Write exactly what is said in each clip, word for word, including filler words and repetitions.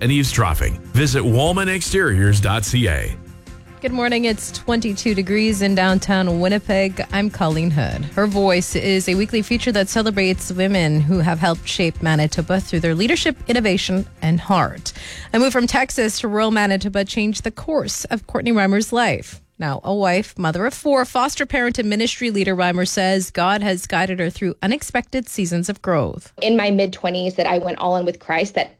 and eavesdropping. Visit Woolman Exteriors dot C A. Good morning. It's twenty-two degrees in downtown Winnipeg. I'm Colleen Hood. Her Voice is a weekly feature that celebrates women who have helped shape Manitoba through their leadership, innovation, and heart. A move from Texas to rural Manitoba changed the course of Courtney Reimer's life. Now, a wife, mother of four, foster parent and ministry leader, Reimer says God has guided her through unexpected seasons of growth. In my mid-twenties that I went all in with Christ, that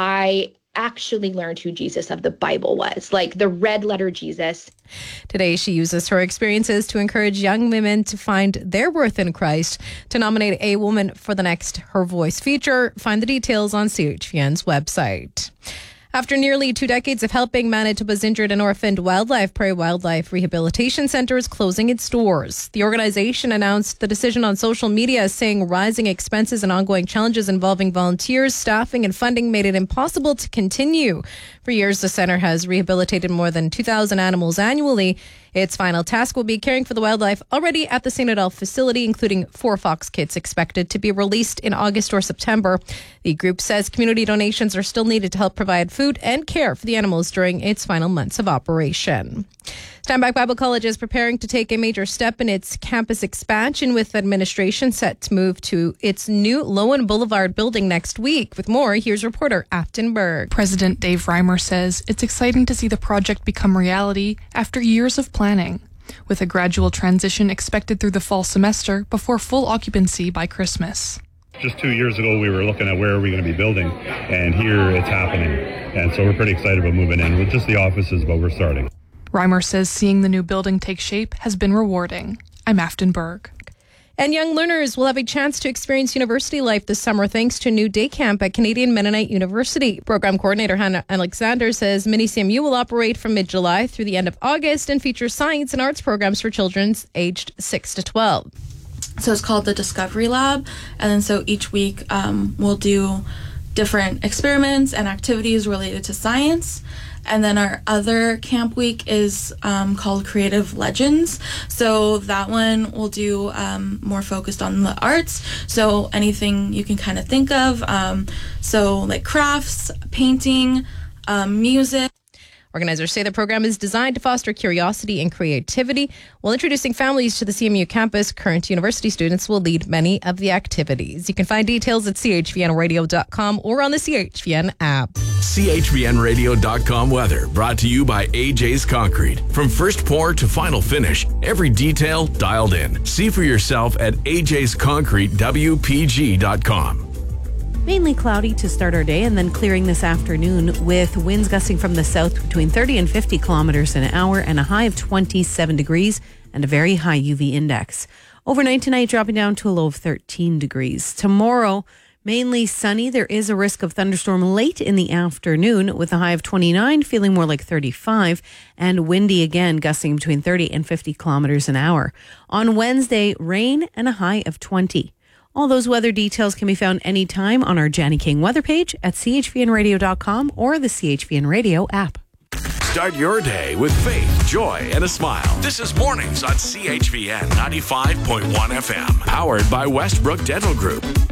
I actually learned who Jesus of the Bible was, like the red letter Jesus. Today, she uses her experiences to encourage young women to find their worth in Christ. To nominate a woman for the next Her Voice feature, find the details on C H V N's website. After nearly two decades of helping Manitoba's injured and orphaned wildlife, Prairie Wildlife Rehabilitation Centre is closing its doors. The organization announced the decision on social media, saying rising expenses and ongoing challenges involving volunteers, staffing, and funding made it impossible to continue. For years, the centre has rehabilitated more than two thousand animals annually. Its final task will be caring for the wildlife already at the Saint Adele facility, including four fox kits expected to be released in August or September. The group says community donations are still needed to help provide food and care for the animals during its final months of operation. Steinbach Bible College is preparing to take a major step in its campus expansion, with administration set to move to its new Lowen Boulevard building next week. With more, here's reporter Afton Berg. President Dave Reimer says it's exciting to see the project become reality after years of planning, with a gradual transition expected through the fall semester before full occupancy by Christmas. Just two years ago, we were looking at where are we going to be building, and here it's happening. And so we're pretty excited about moving in with just the offices, but we're starting. Reimer says seeing the new building take shape has been rewarding. I'm Afton Berg. And young learners will have a chance to experience university life this summer thanks to a new day camp at Canadian Mennonite University. Program coordinator Hannah Alexander says Mini C M U will operate from mid-July through the end of August and feature science and arts programs for children aged six to twelve. So it's called the Discovery Lab. And then so each week um, we'll do different experiments and activities related to science. And then our other camp week is um, called Creative Legends. So that one will do um, more focused on the arts. So anything you can kind of think of. Um, so like crafts, painting, um, music. Organizers say the program is designed to foster curiosity and creativity. While introducing families to the C M U campus, current university students will lead many of the activities. You can find details at C H V N radio dot com or on the C H V N app. C H V N radio dot com weather brought to you by A J's Concrete. From first pour to final finish, every detail dialed in. See for yourself at A J's Concrete W P G dot com. Mainly cloudy to start our day and then clearing this afternoon with winds gusting from the south between thirty and fifty kilometers an hour and a high of twenty-seven degrees and a very high U V index. Overnight tonight dropping down to a low of thirteen degrees. Tomorrow, mainly sunny. There is a risk of thunderstorm late in the afternoon with a high of twenty-nine, feeling more like thirty-five, and windy again, gusting between thirty and fifty kilometers an hour. On Wednesday, rain and a high of twenty. All those weather details can be found anytime on our Janny King weather page at C H V N radio dot com or the C H V N Radio app. Start your day with faith, joy, and a smile. This is Mornings on C H V N ninety-five point one F M. Powered by Westbrook Dental Group.